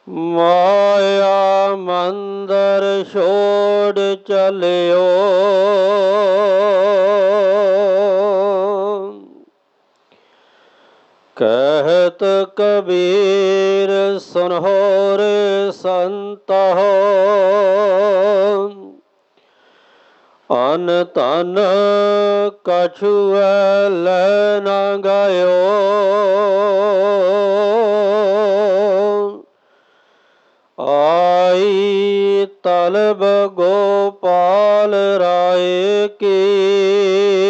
ਮਾਇਆ ਮੰਦਰ ਛੋੜ ਚਲਿਓ, ਕਹਿਤ ਕਬੀਰ ਸੁਨਹੁ ਰੇ ਸੰਤਹੁ, ਅਨ ਧਨ ਕਛੁਐ ਲੈ ਨਾ ਗਇਓ, ਆਈ ਤਲਬ ਗੋਪਾਲ ਰਾਏ ਕੀ,